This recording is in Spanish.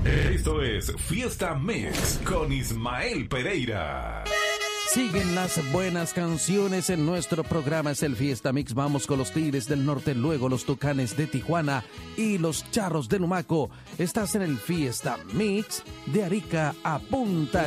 Esto es Fiesta Mix con Ismael Pereira. Siguen las buenas canciones en nuestro programa, es el Fiesta Mix. Vamos con los Tigres del Norte, luego los Tucanes de Tijuana y los Charros de Numaco. Estás en el Fiesta Mix de Arica a Punta